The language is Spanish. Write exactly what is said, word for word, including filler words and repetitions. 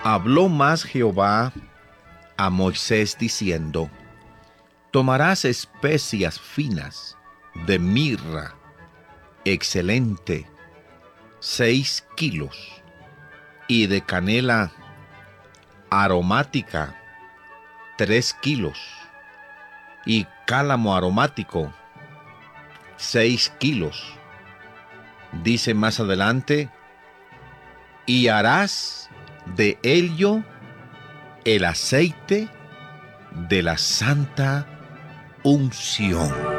Habló más Jehová a Moisés diciendo: tomarás especias finas de mirra, excelente, seis kilos, y de canela aromática, tres kilos, y cálamo aromático, seis kilos. Dice más adelante: y harás de ello el aceite de la santa unción.